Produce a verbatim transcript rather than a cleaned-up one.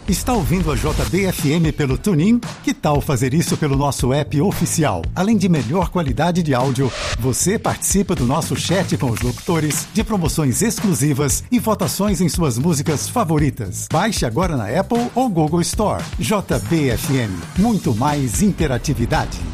Está ouvindo a J B F M pelo TuneIn? Que tal fazer isso pelo nosso app oficial? Além de melhor qualidade de áudio, você participa do nosso chat com os locutores, de promoções exclusivas e votações em suas músicas favoritas. Baixe agora na Apple ou Google Store. J B F M, muito mais interatividade.